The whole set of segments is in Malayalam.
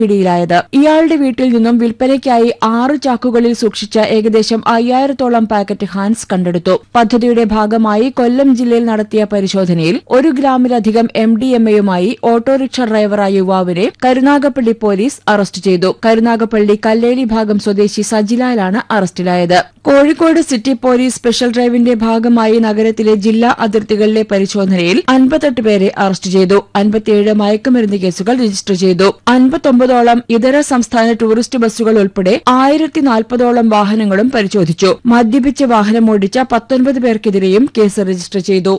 പിടിയിലായത്. ഇയാളുടെ വീട്ടിൽ നിന്നും വിൽപ്പനയ്ക്കായി 6 ചാക്കുകളിൽ സൂക്ഷിച്ച ഏകദേശം 5000-ഓളം പാക്കറ്റ് ഹാൻസ് കണ്ടെടുത്തു. പദ്ധതിയുടെ ഭാഗമായി കൊല്ലം ജില്ലയിൽ നടത്തിയ പരിശോധനയിൽ 1 ഗ്രാമിലധികം MDMA-യുമായി ഓട്ടോറിക്ഷ ഡ്രൈവറായ യുവാവിനെ കരുനാഗപ്പള്ളി പോലീസ് അറസ്റ്റ് ചെയ്തു. കരുനാഗപ്പള്ളി കല്ലേലി ഭാഗം സ്വദേശി സജിലാലാണ് അറസ്റ്റിലായത്. കോഴിക്കോട് സിറ്റി പോലീസ് സ്പെഷ്യൽ ഡ്രൈവിന്റെ ഭാഗമായി നഗരത്തിലെ ജില്ലാ അതിർത്തികളിലെ പരിശോധനയിൽ 58 പേരെ അറസ്റ്റ് ചെയ്തു. 57 മയക്കുമരുന്ന് കേസുകൾ രജിസ്റ്റർ ചെയ്തു. 59ഓളം ഇതര സംസ്ഥാന ടൂറിസ്റ്റ് ബസ്സുകൾ ഉൾപ്പെടെ 1040ഓളം വാഹനങ്ങളും പരിശോധിച്ചു. മദ്യപിച്ച് വാഹനമോടിച്ച 19 പേർക്കെതിരെയും കേസ് രജിസ്റ്റർ ചെയ്തു.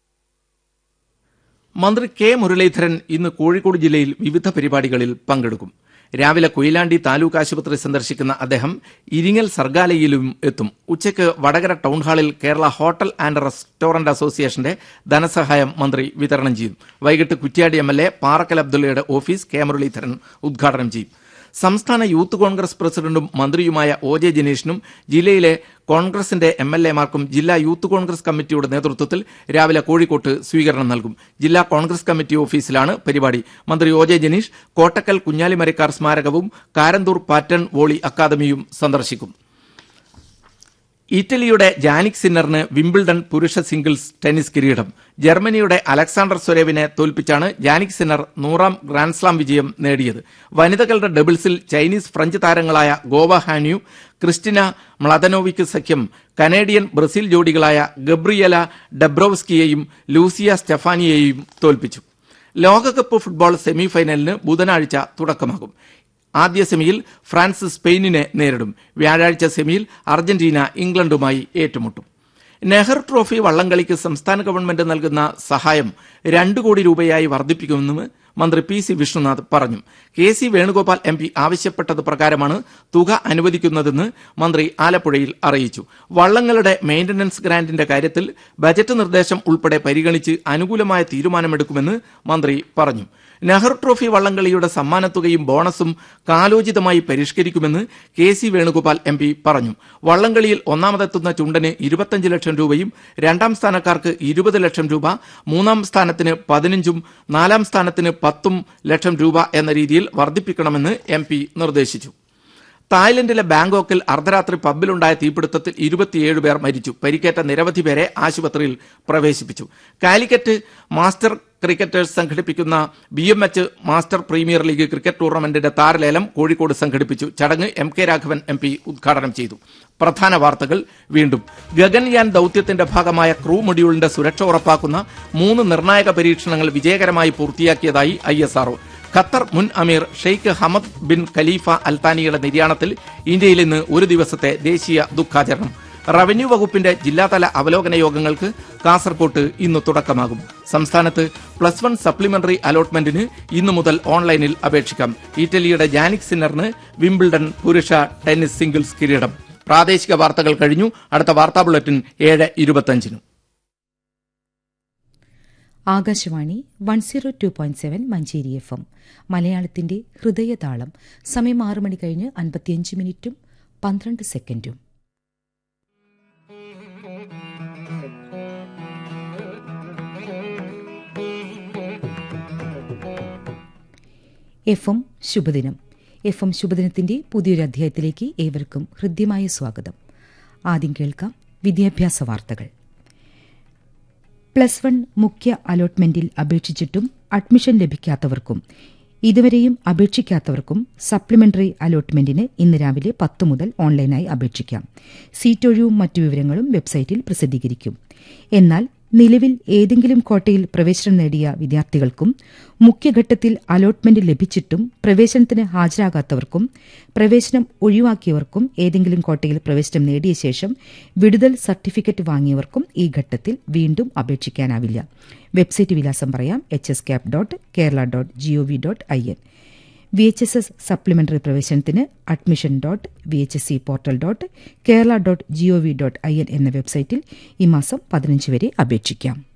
മന്ത്രി കെ മുരളീധരൻ ഇന്ന് കോഴിക്കോട് ജില്ലയിൽ വിവിധ പരിപാടികളിൽ പങ്കെടുക്കും. രാവിലെ കൊയിലാണ്ടി താലൂക്ക് ആശുപത്രി സന്ദർശിക്കുന്ന അദ്ദേഹം ഇരിങ്ങൽ സർഗാലയിലും എത്തും. ഉച്ചയ്ക്ക് വടകര ടൌൺഹാളിൽ കേരള ഹോട്ടൽ ആൻഡ് റെസ്റ്റോറന്റ് അസോസിയേഷന്റെ ധനസഹായം മന്ത്രി വിതരണം ചെയ്യും. വൈകിട്ട് Kuttiadi MLA Parakkal അബ്ദുള്ളയുടെ office K Muraleedharan ഉദ്ഘാടനം ചെയ്യും. സംസ്ഥാന യൂത്ത് കോൺഗ്രസ് പ്രസിഡന്റും മന്ത്രിയുമായ OJ ജനീഷിനും ജില്ലയിലെ കോൺഗ്രസിന്റെ MLA-മാർക്കും ജില്ലാ യൂത്ത് കോൺഗ്രസ് കമ്മിറ്റിയുടെ നേതൃത്വത്തിൽ രാവിലെ കോഴിക്കോട്ട് സ്വീകരണം നൽകും. ജില്ലാ കോൺഗ്രസ് കമ്മിറ്റി ഓഫീസിലാണ് പരിപാടി. മന്ത്രി OJ Janeesh Kottakkal Kunjali Marakkar സ്മാരകവും Karanthur pattern volley അക്കാദമിയും സന്ദർശിക്കും. ഇറ്റലിയുടെ ജാനിക് സിന്നറിന് വിംബിൾഡൺ പുരുഷ സിംഗിൾസ് ടെന്നീസ് കിരീടം. ജർമ്മനിയുടെ അലക്സാണ്ടർ സ്വരേവിനെ തോൽപ്പിച്ചാണ് ജാനിക് സിന്നർ 100ാം ഗ്രാൻഡ്സ്ലാം വിജയം നേടിയത്. വനിതകളുടെ ഡബിൾസിൽ ചൈനീസ് ഫ്രഞ്ച് താരങ്ങളായ ഗോവ ഹാന്യു, ക്രിസ്റ്റിന മ്ലദനോവിക് സഖ്യം കനേഡിയൻ ബ്രസീൽ ജോഡികളായ ഗബ്രിയല ഡബ്രോവ്സ്കിയെയും ലൂസിയ സ്റ്റെഫാനിയെയും തോൽപ്പിച്ചു. ലോകകപ്പ് ഫുട്ബോൾ സെമിഫൈനലിന് ബുധനാഴ്ച തുടക്കമാകും. ആദ്യ സെമിയിൽ ഫ്രാൻസ് സ്പെയിനിനെ നേരിടും. വ്യാഴാഴ്ച സെമിയിൽ അർജന്റീന ഇംഗ്ലണ്ടുമായി ഏറ്റുമുട്ടും. നെഹ്റു ട്രോഫി വള്ളംകളിക്ക് സംസ്ഥാന ഗവൺമെന്റ് നൽകുന്ന സഹായം 2 കോടി രൂപയായി വർദ്ധിപ്പിക്കുമെന്ന് മന്ത്രി PC വിഷ്ണുനാഥ് പറഞ്ഞു. KC വേണുഗോപാൽ MP ആവശ്യപ്പെട്ടത് പ്രകാരമാണ് തുക അനുവദിക്കുന്നതെന്ന് മന്ത്രി ആലപ്പുഴയിൽ അറിയിച്ചു. വള്ളങ്ങളുടെ മെയിന്റനൻസ് ഗ്രാന്റിന്റെ കാര്യത്തിൽ ബജറ്റ് നിർദ്ദേശം ഉൾപ്പെടെ പരിഗണിച്ച് അനുകൂലമായ തീരുമാനമെടുക്കുമെന്ന് മന്ത്രി പറഞ്ഞു. Nehru trophy വള്ളംകളിയുടെ സമ്മാനത്തുകയും ബോണസും കാലോചിതമായി പരിഷ്കരിക്കുമെന്ന് KC Venugopal MP പറഞ്ഞു. വള്ളംകളിയിൽ ഒന്നാമതെത്തുന്ന ചുണ്ടന് 25 ലക്ഷം രൂപയും 2ാം സ്ഥാനക്കാർക്ക് 20 ലക്ഷം രൂപ, 3ാം സ്ഥാനത്തിന് 15ഉം 4ാം സ്ഥാനത്തിന് 10 ലക്ഷം രൂപ എന്ന രീതിയിൽ വർദ്ധിപ്പിക്കണമെന്ന് MP നിർദ്ദേശിച്ചു. തായ്ലൻഡിലെ ബാങ്കോക്കിൽ അർദ്ധരാത്രി പബ്ബിലുണ്ടായ തീപിടുത്തത്തിൽ 27 പേർ മരിച്ചു. പരിക്കേറ്റ നിരവധി പേരെ ആശുപത്രിയിൽ പ്രവേശിപ്പിച്ചു. കാലിക്കറ്റ് മാസ്റ്റർ ക്രിക്കറ്റേഴ്സ് സംഘടിപ്പിക്കുന്ന BMH master premier league cricket ടൂർണമെന്റിന്റെ താരലേലം Kozhikode സംഘടിപ്പിച്ചു. ചടങ്ങ് MK രാഘവൻ MP ഉദ്ഘാടനം ചെയ്തു. പ്രധാന വാർത്തകൾ വീണ്ടും. ഗഗൻയാൻ ദൌത്യത്തിന്റെ ഭാഗമായ ക്രൂ മൊഡ്യൂളിന്റെ സുരക്ഷ ഉറപ്പാക്കുന്ന 3 നിർണായക പരീക്ഷണങ്ങൾ വിജയകരമായി പൂർത്തിയാക്കിയതായി ISRO. ഖത്തർ മുൻ അമീർ ഷെയ്ഖ് ഹമദ് ബിൻ ഖലീഫ അൽത്താനിയുടെ നിര്യാണത്തിൽ ഇന്ത്യയിൽ ഇന്ന് 1 ദിവസത്തെ ദേശീയ ദുഃഖാചരണം. റവന്യൂ വകുപ്പിന്റെ ജില്ലാതല അവലോകന യോഗങ്ങൾക്ക് കാസർകോട്ട് ഇന്ന് തുടക്കമാകും. സംസ്ഥാനത്ത് +1 സപ്ലിമെന്ററി അലോട്ട്മെന്റിന് ഇന്നു മുതൽ ഓൺലൈനിൽ അപേക്ഷിക്കാം. ഇറ്റലിയുടെ ജാനിക് സിന്നറിന് വിംബിൾഡൺ പുരുഷ ടെന്നീസ് സിംഗിൾസ് കിരീടം. പ്രാദേശിക വാർത്തകൾ കഴിഞ്ഞു. അടുത്ത വാർത്താ ബുള്ളറ്റിൻ 7:25. ആകാശവാണി 102.7 മഞ്ചേരി FM മലയാളത്തിന്റെ ഹൃദയതാളം. സമയം 6 മണി കഴിഞ്ഞ് 55 മിനിറ്റും 12 സെക്കൻഡും. FM ശുഭദിനം. FM ശുഭദിനത്തിന്റെ പുതിയൊരു അധ്യായത്തിലേക്ക് ഏവർക്കും ഹൃദ്യമായ സ്വാഗതം. ആദ്യം കേൾക്കാം വിദ്യാഭ്യാസ വാർത്തകൾ. +1 മുഖ്യ അലോട്ട്മെന്റിൽ അപേക്ഷിച്ചിട്ടും അഡ്മിഷൻ ലഭിക്കാത്തവർക്കും ഇതുവരെയും അപേക്ഷിക്കാത്തവർക്കും സപ്ലിമെന്ററി അലോട്ട്മെന്റിന് ഇന്ന് രാവിലെ 10 മുതൽ ഓൺലൈനായി അപേക്ഷിക്കാം. സീറ്റൊഴിവും മറ്റു വിവരങ്ങളും വെബ്സൈറ്റിൽ പ്രസിദ്ധീകരിക്കും. എന്നാൽ നിലവിൽ ഏതെങ്കിലും കോട്ടയിൽ പ്രവേശനം നേടിയ വിദ്യാർത്ഥികൾക്കും മുഖ്യഘട്ടത്തിൽ അലോട്ട്മെന്റ് ലഭിച്ചിട്ടും പ്രവേശനത്തിന് ഹാജരാകാത്തവർക്കും പ്രവേശനം ഒഴിവാക്കിയവർക്കും ഏതെങ്കിലും കോട്ടയിൽ പ്രവേശനം നേടിയ ശേഷം വിടുതൽ സർട്ടിഫിക്കറ്റ് വാങ്ങിയവർക്കും ഈ ഘട്ടത്തിൽ വീണ്ടും അപേക്ഷിക്കാനാവില്ല. വെബ്സൈറ്റ് വിലാസം പറയാം: hscap.kerala.gov.in. VHSS സപ്ലിമെന്ററി പ്രവേശനത്തിന് admission.vhscportal.kerala.gov.in എന്ന വെബ്സൈറ്റിൽ ഈ മാസം 15 വരെ അപേക്ഷിക്കാം.